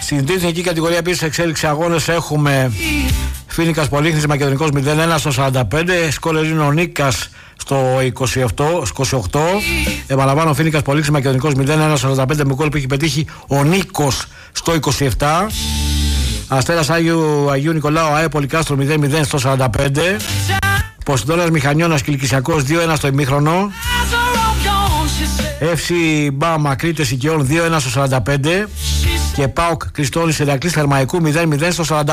Στην τρίτη εθνική κατηγορία επίσης εξέλιξη αγώνες έχουμε Φοίνικας Πολύχνης Μακεδονικός 0-1 στο 45, Σκολερίνο Νίκας στο 28. Επαναλαμβάνω, Φοίνικας Πολύχνης Μακεδονικός 0-1 στο 45 με γκολ που έχει πετύχει ο Νίκος στο 27. Αστέρας Αγίου Νικολάου ΑΕ Πολυκάστρο 0-0 στο 45. Ποσειδώνας Μηχανιώνας Κιλκισιακός 2-1 στο ημίχρονο. FC Μπάμα Κρήτες Οικειών 2-1 στο 45. Και ΠΑΟΚ Κριστόνης Ηρακλής Θερμαϊκού 0-0 στο 45.